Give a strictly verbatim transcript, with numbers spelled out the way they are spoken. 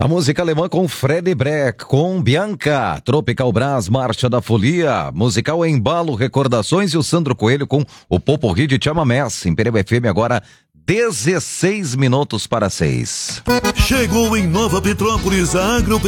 A música alemã com Freddy Breck, com Bianca, Tropical Brás, Marcha da Folia, musical Embalo, Recordações e o Sandro Coelho com o Poporri de Chamamés, Imperial F M agora dezesseis minutos para seis. Chegou em Nova Petrópolis a Agro